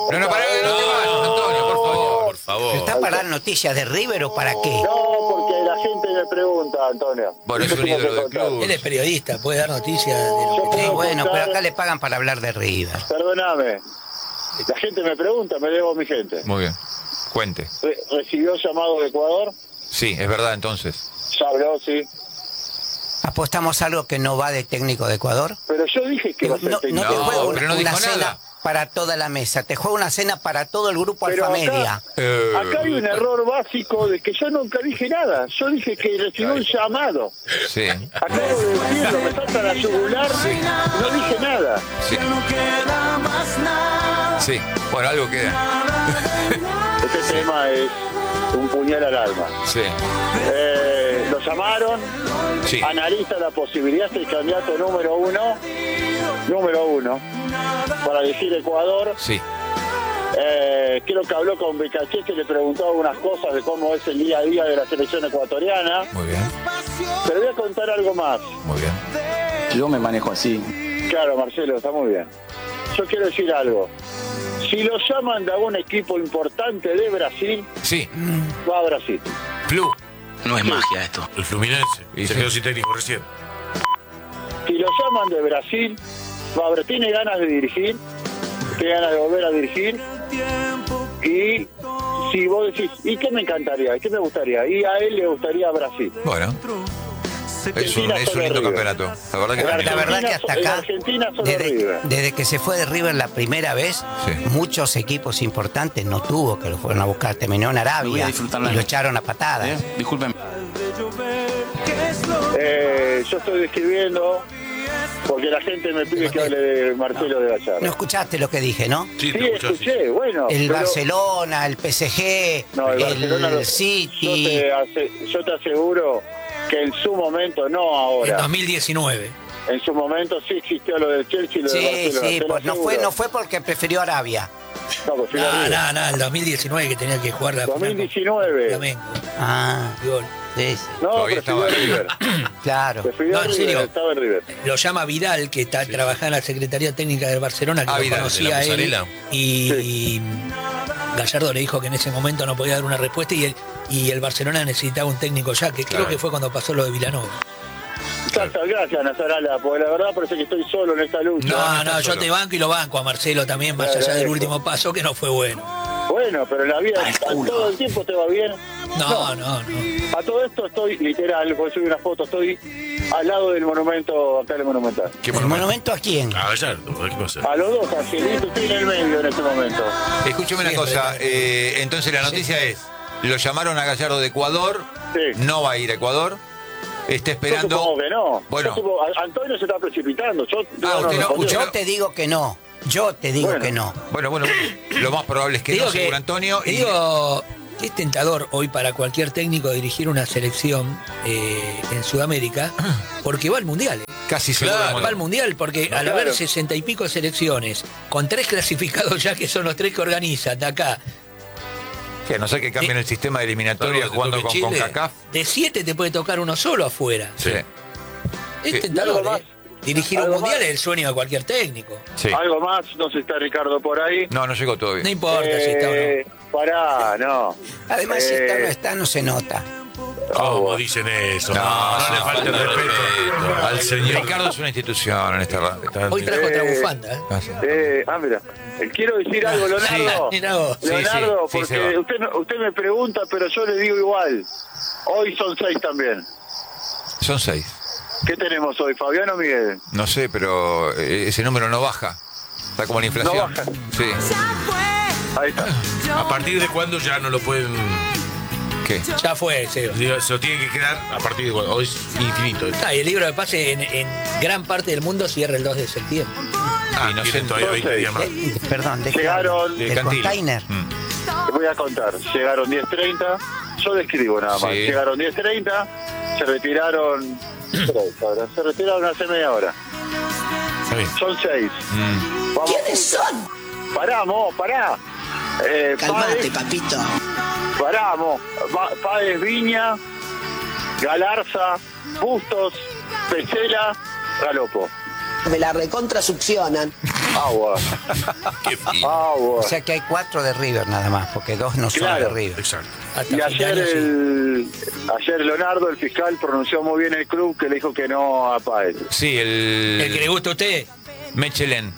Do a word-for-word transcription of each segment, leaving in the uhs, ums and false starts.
No, no, pará, no te vayas, Antonio, por favor. Por favor. ¿Está para dar noticias de River o para qué? No, porque la gente me pregunta, Antonio. Bueno, es un ídolo del club. Él es periodista, puede dar noticias de lo Yo que Sí, puedo bueno, contar- pero acá le pagan para hablar de River. Perdóname. La gente me pregunta, me debo a mi gente. Muy bien. Cuente. Re- ¿Recibió llamado de Ecuador? Sí, es verdad, entonces. Ya habló, sí. ¿Apostamos algo que no va de técnico de Ecuador? Pero yo dije que No, va a ser no técnico. te No, juego una, pero no una dijo cena nada. para toda la mesa, te juego una cena para todo el grupo Pero Alfa acá- Media. Eh, Acá hay un error básico de que yo nunca dije nada. Yo dije que recibió un llamado. Sí, Acabo de decirlo, me salta la yugular. No dije nada. sí. Sí, bueno, algo queda. Este tema es un puñal al alma. Sí, Eh, lo llamaron, sí. analiza la posibilidad del candidato número uno, número uno, para elegir Ecuador. Sí, Eh, creo que habló con Becachete y le preguntó algunas cosas de cómo es el día a día de la selección ecuatoriana. muy bien, Pero voy a contar algo más. muy bien. Yo me manejo así. Claro, Marcelo, está muy bien. Yo quiero decir algo. Si lo llaman de algún equipo importante de Brasil, Sí, va a Brasil. Flu. No es magia esto. El Fluminense. Y Se sí. quedó sin técnico recién. Si lo llaman de Brasil, va a Brasil. Tiene ganas de dirigir, tiene ganas de volver a dirigir. Y si vos decís, ¿y qué me encantaría? ¿Y qué me gustaría? Y a él le gustaría Brasil. bueno. Es un, Argentina es un solo lindo River. campeonato. La verdad que En La verdad Argentina que hasta so- en acá, Argentina solo desde, River. desde que se fue de River la primera vez, Sí. muchos equipos importantes no tuvo, que lo fueron a buscar. Terminó en Lo voy a Arabia disfrutar y la lo noche. echaron a patadas. ¿Eh? Disculpen. Eh, yo estoy describiendo porque la gente me pide que hable de Marcelo de Gallardo. No escuchaste lo que dije, ¿no? Sí, Sí, te escuchó, sí. escuché, bueno. El pero- Barcelona, el P S G, No, el, el, Barcelona lo- City. Yo te, ase- yo te aseguro que en su momento, no en ahora, dos mil diecinueve. en su momento sí existió lo del Chelsea y lo Sí, del Barcelona. sí, te lo pues no fue, aseguro. no fue porque prefirió Arabia. No, pues fui a No, River. no, no, el dos mil diecinueve que tenía que jugar la final con dos mil diecinueve. Flamengo. Ah, Gol. sí, sí, No, Todavía prefirió estaba River. claro. Prefirió No, en River, serio. estaba en River. Lo llama Vidal, que está trabajando en la Secretaría Técnica del Barcelona, que Ah, lo Vidal, conocía de la a él. mozzarella. Y, Sí. y Gallardo le dijo que en ese momento no podía dar una respuesta y el, y el Barcelona necesitaba un técnico ya, que Claro. creo que fue cuando pasó lo de Vilanova. Gracias, gracias, Nazarala, porque la verdad parece que estoy solo en esta lucha. No, no no, estás yo solo. te banco y lo banco a Marcelo también, más Claro, allá del eso. último paso, que no fue bueno. Bueno, pero en la vida Al culo. todo el tiempo te va bien. No, no, no. A todo esto estoy, literal, voy a subir una foto, estoy al lado del monumento, acá en el Monumental. ¿Qué ¿El monumento? monumento a quién? A Gallardo, ¿qué pasa? A los dos, Angelito, estoy en el medio en este momento. Escúcheme una Siempre, cosa. ¿no? eh, entonces la noticia es: lo llamaron a Gallardo de Ecuador. Sí. No va a ir a Ecuador. Está Yo esperando. supongo que no. Bueno. Yo supongo- a- Antonio se está precipitando. Yo Ah, usted no respondió. escuchó. Yo te digo que no. Yo te digo Bueno. que no. Bueno, bueno, lo más probable es que Te no, digo que- según Antonio. te Y digo que es tentador hoy para cualquier técnico dirigir una selección eh, en Sudamérica, porque va al Mundial. eh. casi Claro. seguro. Va al Mundial porque al Claro. haber sesenta y pico selecciones, con tres clasificados ya que son los tres que organizan de acá, Que no sé que cambien el sistema de eliminatoria Salvo que jugando toque con Chile. CONCACAF. de siete te puede tocar uno solo afuera. Sí. Es Sí. tentador, Algo más. ¿eh? Dirigir un Algo Mundial más. es el sueño de cualquier técnico. Sí. Algo más, no sé si está Ricardo por ahí. No, no llegó todavía. No importa si está o Eh, no. Pará, no. Además, si Eh, está o no está, no se nota. ¿Cómo dicen eso? No, No, no, le falta el no, respeto al señor. Ricardo es una institución en esta radio. Está- Hoy trajo otra Eh, bufanda. ¿eh? Ah, sí. Eh, ah, mira. Eh, Quiero decir algo, Leonardo. Mirá vos. Sí, Leonardo, sí, sí, se porque va. usted, no- usted me pregunta, pero yo le digo igual. Hoy son seis también. Son seis. ¿Qué tenemos hoy, Fabián o Miguel? No sé, pero eh, ese número no baja. Está como la inflación. No baja. Sí. Ahí está. ¿A partir de cuándo ya no lo pueden...? ¿Qué? Ya fue, Seba. Digo, se lo tiene que quedar a partir de cuándo. Hoy es infinito. Ah, y el libro de pase en, en gran parte del mundo cierra el dos de septiembre. Ah, Inocente. tienen todavía veinte días más. Eh, perdón, ¿de qué Llegaron- hablan? De ¿Del Cantilo. container? Mm. Te voy a contar. Llegaron diez treinta. Yo describo nada más. Sí. Llegaron diez treinta. Se retiraron. Se retiraron hace media hora. Está bien. Son seis. Mm. Vamos. ¿Quiénes son? Paramos, pará. Eh, Calmate, Páez- papito. Paramos. Va- Páez Viña, Galarza, Bustos, Pesela, Galopo. me la recontra succionan. Agua. Qué fino. Agua. O sea que hay cuatro de River nada más, porque dos no son Claro. de River. Exacto. Hasta Y fin de ayer, año, sí. el, ayer Leonardo, el fiscal, pronunció muy bien el club que le dijo que no a Páez. Sí, el. ¿El que le gusta a usted? Mechelen.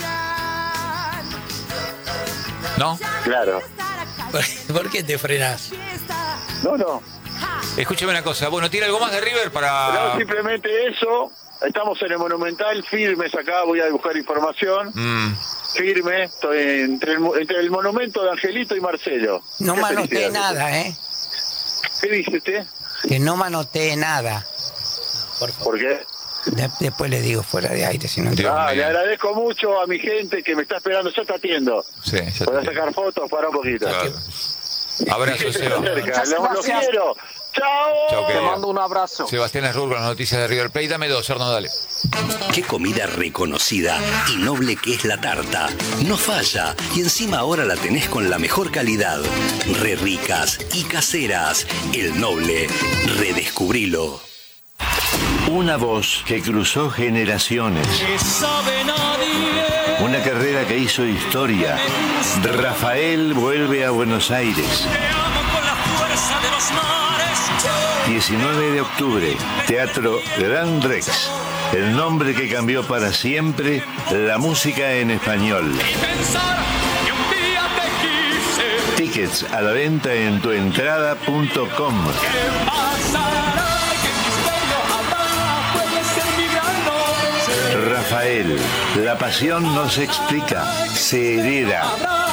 ¿No? Claro. ¿Por qué te frenás? No, no. Escúchame una cosa. Bueno, ¿tiene algo más de River No, para.? simplemente eso. Estamos en el Monumental, firmes acá, voy a buscar información. Mm, Firme, estoy entre el, mo- entre el monumento de Angelito y Marcelo. No Qué manoteé felicidad. nada, ¿eh? ¿Qué dice usted? Que no manoteé nada. Por favor. ¿Por qué? De- después le digo fuera de aire, si no. Dios Ah, mío. le agradezco mucho a mi gente que me está esperando, ya está atiendo. Sí, ya Para te- sacar fotos, para un poquito. Claro. Abrazo, Seba. Cerca, lo, lo quiero. ¡Chao! Chao, Te querido. mando un abrazo. Sebastián Asrur con las noticias de River Plate. Dame dos, Horno, dale. Qué comida reconocida y noble que es la tarta. No falla y encima ahora la tenés con la mejor calidad. Re ricas y caseras. El Noble. Redescubrilo. Una voz que cruzó generaciones. Una carrera que hizo historia. Rafael vuelve a Buenos Aires. diecinueve de octubre, Teatro Gran Rex. El nombre que cambió para siempre la música en español. Tickets a la venta en tuentrada punto com. Rafael, la pasión no se explica, se hereda.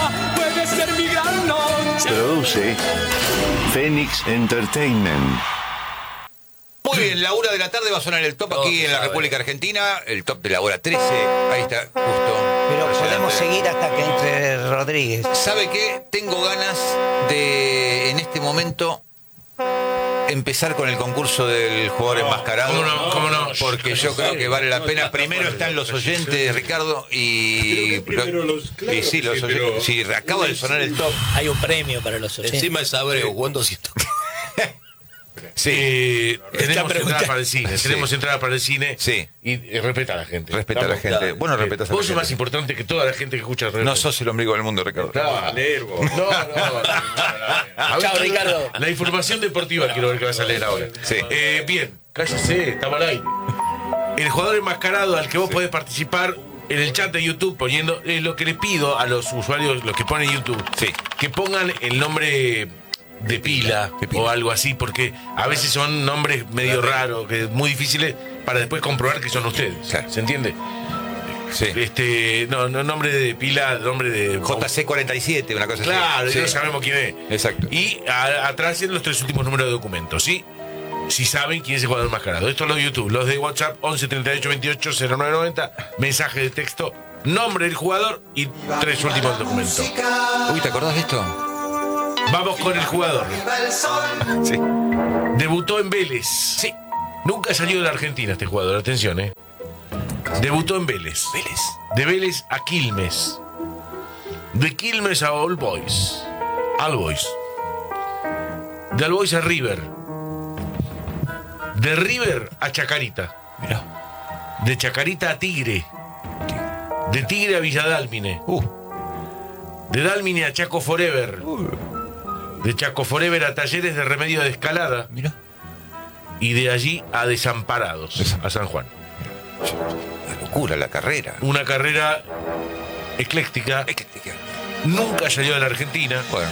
Produce Phoenix Entertainment. Muy bien, la una de la tarde va a sonar el top aquí en la República Argentina. El top de la hora trece. Ahí está, justo. Pero Impresionante. podemos seguir hasta que entre Rodríguez. ¿Sabe qué? Tengo ganas de, en este momento, empezar con el concurso del jugador enmascarado. ¿Cómo no? ¿Cómo no? Porque yo creo que vale la pena. Primero están los oyentes, Ricardo, y... Primero los- claro, y sí, los sí, oyentes. pero- Sí, acaba de sonar el top. Hay un premio para los oyentes. Encima es Abreu, ¿cuánto siento? Sí. Eh, tenemos pregunta- entrada para el cine, Sí. tenemos entrada para el cine. Sí. Y eh, respeta a la gente. Respeta a la Estamos- gente. Bueno, Eh, respetas a la Vos sos gente. más importante que toda la gente que escucha el No sos el ombligo del mundo, Ricardo. Claro. Nervo. No, no, no. A ver, Chao, Ricardo. La información deportiva quiero ver qué vas a leer ahora. Sí. Eh, bien, cállese, estamos al aire. El jugador enmascarado al que vos podés participar en el chat de YouTube poniendo eh, lo que les pido a los usuarios, los que ponen YouTube, Sí. que pongan el nombre de pila, De pila. o algo así, porque a veces son nombres medio raros, que muy difíciles para después comprobar que son ustedes. Claro. ¿Se entiende? Sí. Este, no, no nombre de pila, nombre de J C cuarenta y siete, una cosa Claro, así. ya no Sí. sabemos quién es. Exacto. Y a- atrás en los tres últimos números de documentos, ¿sí? Si saben quién es el jugador enmascarado. Esto es los de YouTube, los de WhatsApp once treinta y ocho veintiocho cero nueve noventa, mensaje de texto, nombre del jugador y tres últimos documentos. Uy, ¿te acordás de esto? Vamos con el jugador. Sí. Debutó en Vélez. Sí. Nunca salió de la Argentina este jugador, atención, ¿eh? Debutó en Vélez. Vélez. De Vélez a Quilmes. De Quilmes a All Boys. All Boys. De All Boys a River. De River a Chacarita. Mirá. De Chacarita a Tigre. De Tigre a Villa Dálmine. Uh. De Dálmine a Chaco Forever. De Chaco Forever a Talleres de Remedio de Escalada. Mirá. Y de allí a Desamparados, a San Juan. Una locura la carrera. Una carrera ecléctica. Es que te queda- Nunca salió de la Argentina. Bueno,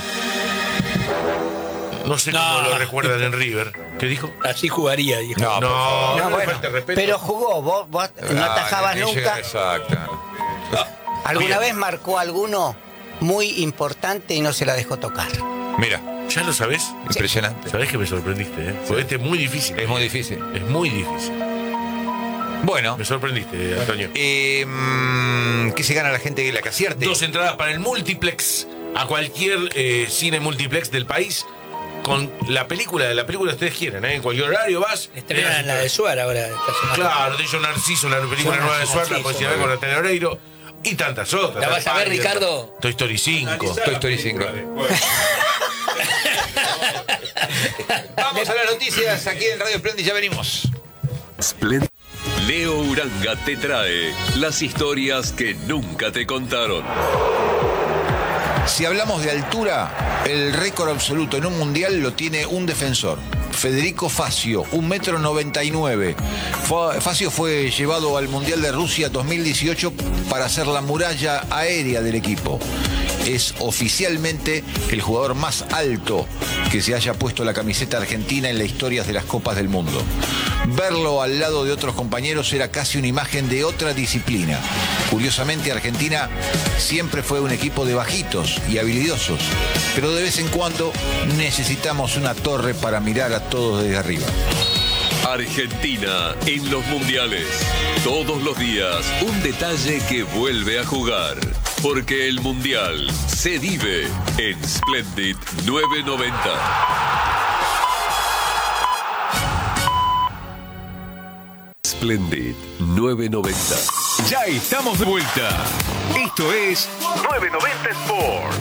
No sé No. cómo lo recuerdan en River. ¿Qué dijo? Así jugaría, dijo. no, por No, favor. no, No, me bueno, falta respeto. pero jugó, vos, vos no Ah, atajabas ni nunca. llega- Exacto. ¿Alguna Bien. vez marcó alguno muy importante y no se la dejó tocar? Mira, ¿Ya lo sabés? impresionante. Sabés que me sorprendiste, ¿eh? Porque este es muy difícil. Es muy difícil. Es muy difícil. Bueno, Me sorprendiste, Antonio. eh, mm, ¿qué se gana la gente que la que acierte? Dos entradas para el multiplex a cualquier eh, cine multiplex del país con la película, la película que ustedes quieran, ¿eh? En cualquier horario vas. Estrenan la de Suar ahora. esta semana. Claro, de John Narciso, la película John nueva de Suárez, la Narciso, puedes ir a ver con Natalia Oreiro y tantas otras. ¿La vas a ver, Spider, Ricardo? Toy Story cinco. Toy Story cinco. Vamos a las noticias aquí en Radio Splendid, ya venimos. Leo Uranga te trae las historias que nunca te contaron. Si hablamos de altura, el récord absoluto en un mundial lo tiene un defensor, Federico Facio, un metro noventa y nueve. Facio fue llevado al Mundial de Rusia dos mil dieciocho para ser la muralla aérea del equipo. Es oficialmente el jugador más alto que se haya puesto la camiseta argentina en la historia de las Copas del Mundo. Verlo al lado de otros compañeros era casi una imagen de otra disciplina. Curiosamente, Argentina siempre fue un equipo de bajitos y habilidosos, pero de vez en cuando necesitamos una torre para mirar a todos desde arriba. Argentina en los mundiales. Todos los días un detalle que vuelve a jugar. Porque el mundial se vive en Splendid nueve noventa. Splendid nueve noventa. Ya estamos de vuelta. Esto es nueve noventa Sport.